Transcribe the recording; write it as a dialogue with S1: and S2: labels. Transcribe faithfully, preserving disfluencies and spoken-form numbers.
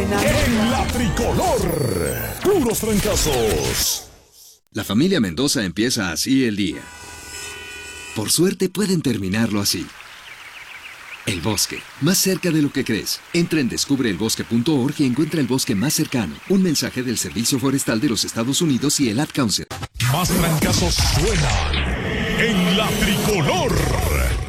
S1: En la tricolor, puros trancazos.
S2: La familia Mendoza empieza así el día. Por suerte pueden terminarlo así. El bosque, más cerca de lo que crees. Entra en descubre el bosque punto org y encuentra el bosque más cercano. Un mensaje del Servicio Forestal de los Estados Unidos y el Ad Council.
S1: Más trancazos suenan en la tricolor.